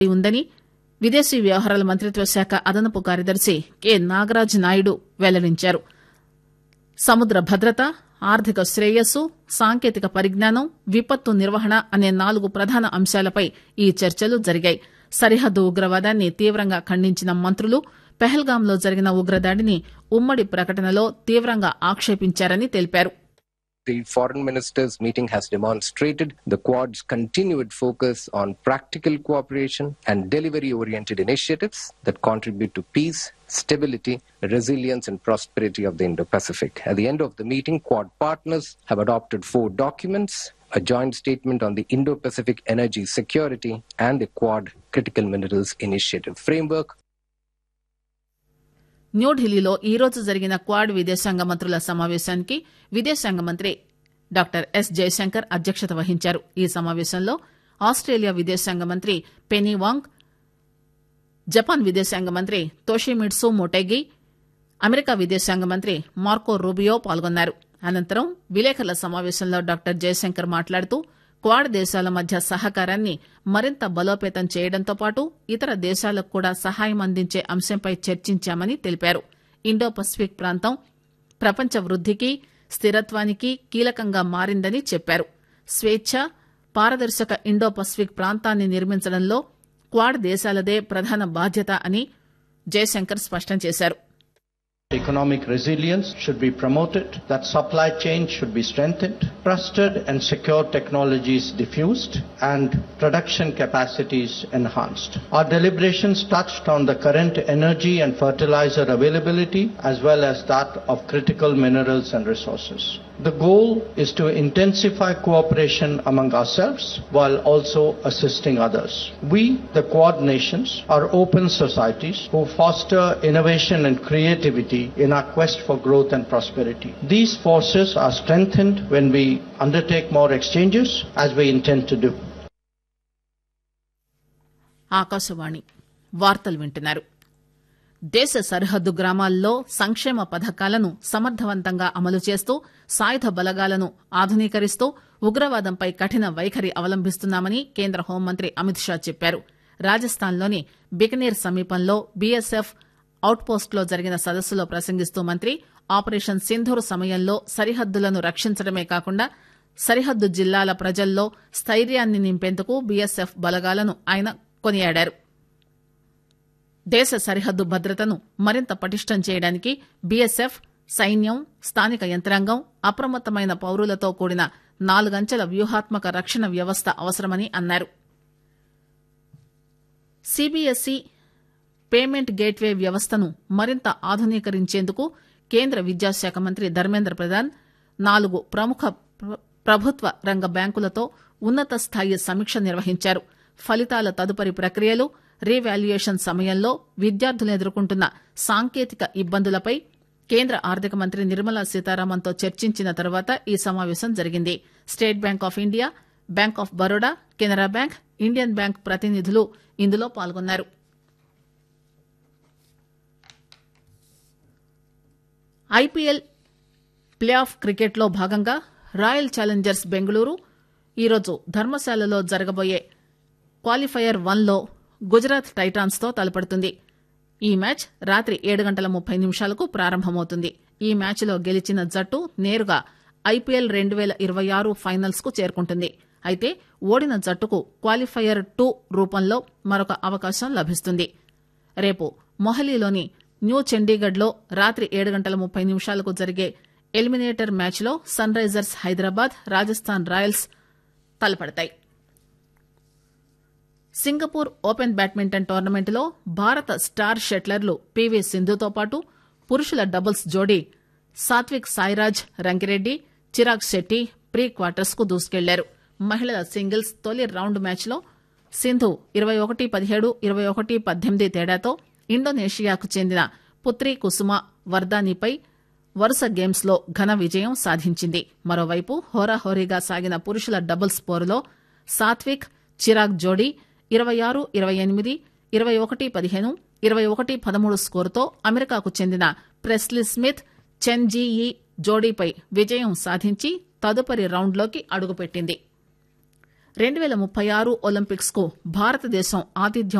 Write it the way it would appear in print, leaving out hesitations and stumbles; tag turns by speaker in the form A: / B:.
A: ఉందని విదేశీ వ్యవహారాల మంత్రిత్వ శాఖ అదనపు కార్యదర్శి కె నాగరాజ్ నాయుడు వెల్లడించారు. సముద్ర భద్రత, ఆర్థిక శ్రేయస్సు, సాంకేతిక పరిజ్ఞానం, విపత్తు నిర్వహణ అనే 4 ప్రధాన అంశాలపై ఈ చర్చలు జరిగాయి. సరిహద్దు ఉగ్రవాదాన్ని తీవ్రంగా ఖండించిన మంత్రులు పెహల్గాంలో జరిగిన ఉగ్రదాడిని ఉమ్మడి ప్రకటనలో తీవ్రంగా ఆక్షేపించారని తెలిపారు.
B: The foreign ministers' meeting has demonstrated the Quad's continued focus on practical cooperation and delivery-oriented initiatives that contribute to peace, stability, resilience and prosperity of the Indo-Pacific. At the end of the meeting, Quad partners have adopted 4 documents, a joint statement on the Indo-Pacific energy security and the Quad Critical Minerals Initiative framework.
A: న్యూఢిల్లీలో ఈరోజు జరిగిన quad విదేశాంగ మంత్రుల సమావేశానికి విదేశాంగ మంత్రి doctor yes Jayashankar అధ్యక్షత వహించారు. ఈ సమావేశంలో ఆస్టేలియా విదేశాంగ మంత్రి పెనీ వాంగ్, జపాన్ విదేశాంగ మంత్రి తోషిమిట్సు మోటెగి, అమెరికా విదేశాంగ మంత్రి మార్కో రూబియో పాల్గొన్నారు. అనంతరం విలేకరుల సమావేశంలో డాక్టర్ జయశంకర్ మాట్లాడుతూ క్వాడ్ దేశాల మధ్య సహకారాన్ని మరింత బలోపేతం చేయడంతో పాటు ఇతర దేశాలకు కూడా సహాయం అందించే అంశంపై చర్చించామని తెలిపారు. ఇండో పసిఫిక్ ప్రాంతం ప్రపంచ వృద్దికి, స్థిరత్వానికి కీలకంగా మారిందని చెప్పారు. స్వేచ్ఛ, పారదర్శక ఇండో పసిఫిక్ ప్రాంతాన్ని నిర్మించడంలో క్వాడ్ దేశాలదే ప్రధాన బాధ్యత అని జయశంకర్ స్పష్టం చేశారు.
C: Economic resilience should be promoted, that supply chain should be strengthened, trusted and secure technologies diffused, and production capacities enhanced. Our deliberations touched on the current energy and fertilizer availability as well as that of critical minerals and resources. The goal is to intensify cooperation among ourselves while also assisting others. We, the Quad nations, are open societies who foster innovation and creativity in our quest for growth and prosperity. These forces are strengthened when we undertake more exchanges, as we intend to do.
A: Akashvani వార్తలు వింటున్నారు. దేశ సరిహద్దు గ్రామాల్లో సంక్షేమ పథకాలను సమర్థవంతంగా అమలు చేస్తూ సాయుధ బలగాలను ఆధునీకరిస్తూ ఉగ్రవాదంపై కఠిన వైఖరి అవలంబిస్తున్నామని కేంద్ర హోంమంత్రి అమిత్ షా చెప్పారు. రాజస్థాన్లోని బికనీర్ సమీపంలో బీఎస్ఎఫ్ అవుట్పోస్టులో జరిగిన సదస్సులో ప్రసంగిస్తూ మంత్రి ఆపరేషన్ సింధూర్ సమయంలో సరిహద్దులను రక్షించడమే కాకుండా సరిహద్దు జిల్లాల ప్రజల్లో స్థైర్యాన్ని నింపేందుకు బీఎస్ఎఫ్ బలగాలను ఆయన కొనియాడారు. దేశ సరిహద్దు భద్రతను మరింత పటిష్టం చేయడానికి బీఎస్ఎఫ్, సైన్యం, స్థానిక యంత్రాంగం, అప్రమత్తమైన పౌరులతో కూడిన 4 అంచెల వ్యూహాత్మక రక్షణ వ్యవస్థ అవసరమని అన్నారు. సీబీఎస్ఈ పేమెంట్ గేట్వే వ్యవస్థను మరింత ఆధునీకరించేందుకు కేంద్ర విద్యాశాఖ మంత్రి ధర్మేంద్ర ప్రధాన్ 4 ప్రముఖ ప్రభుత్వ రంగ బ్యాంకులతో ఉన్నత స్థాయి సమీక్ష నిర్వహించారు. ఫలితాల తదుపరి ప్రక్రియలు, రీవాల్యుయేషన్ సమయంలో విద్యార్థులు ఎదుర్కొంటున్న సాంకేతిక ఇబ్బందులపై కేంద్ర ఆర్థిక మంత్రి నిర్మలా సీతారామన్తో చర్చించిన తర్వాత ఈ సమావేశం జరిగింది. State bank of India, bank of Baroda, Canara bank, Indian bank ప్రతినిధులు ఇందులో పాల్గొన్నారు. ఐపీఎల్ ప్లే ఆఫ్ క్రికెట్లో భాగంగా రాయల్ ఛాలెంజర్స్ బెంగళూరు ఈరోజు ధర్మశాలలో జరగబోయే క్వాలిఫైయర్ 1లో గుజరాత్ టైటాన్స్ తో తలపడుతుంది. ఈ మ్యాచ్ రాత్రి 7:30 ప్రారంభమవుతుంది. ఈ మ్యాచ్లో గెలిచిన జట్టు నేరుగా ఐపీఎల్ 2026 ఫైనల్స్ కు చేరుకుంటుంది. అయితే ఓడిన జట్టుకు క్వాలిఫైయర్ 2 రూపంలో మరొక అవకాశం లభిస్తుంది. రేపు మొహాలీలోని న్యూ చండీగఢ్ లో రాత్రి 7:30 జరిగే ఎలిమినేటర్ మ్యాచ్లో sun Risers Hyderabad, Rajasthan Royals తలపడతాయి. Singapore open badminton టోర్నమెంట్లో భారత స్టార్ షట్లర్లు పీవీ సింధుతో పాటు పురుషుల డబుల్స్ జోడీ సాత్విక్ సాయిరాజ్ రంకిరెడ్డి, చిరాగ్ శెట్టి ప్రీ క్వార్టర్స్ కు దూసుకెళ్లారు. మహిళల సింగిల్స్ తొలి రౌండ్ మ్యాచ్లో సింధు 21-17, 21-18 తేడాతో ఇండోనేషియాకు చెందిన పుత్రి కుసుమ వర్దానిపై వరుస గేమ్స్ లో ఘన విజయం సాధించింది. మరోవైపు హోరాహోరీగా సాగిన పురుషుల డబుల్స్ పోరులో సాత్విక్, చిరాగ్ జోడీ 26-28, 21-15, 21-13 స్కోరుతో అమెరికాకు చెందిన ప్రెస్లీ స్మిత్, చెన్ జీ జోడీపై విజయం సాధించి తదుపరి రౌండ్లోకి అడుగుపెట్టింది. 2036 ఒలింపిక్స్ కు భారతదేశం ఆతిథ్యం